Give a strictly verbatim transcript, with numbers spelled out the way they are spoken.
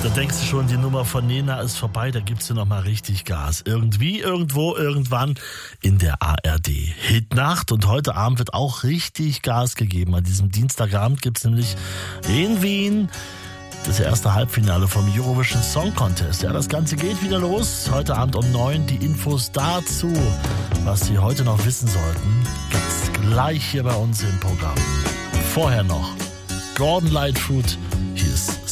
Da denkst du schon, die Nummer von Nena ist vorbei, da gibst du nochmal richtig Gas. Irgendwie, irgendwo, irgendwann in der A R D Hitnacht. Und heute Abend wird auch richtig Gas gegeben. An diesem Dienstagabend gibt's nämlich in Wien das erste Halbfinale vom Eurovision Song Contest. Ja, das Ganze geht wieder los. Heute Abend um neun. Die Infos dazu, was Sie heute noch wissen sollten, gibt's gleich hier bei uns im Programm. Vorher noch Gordon Lightfoot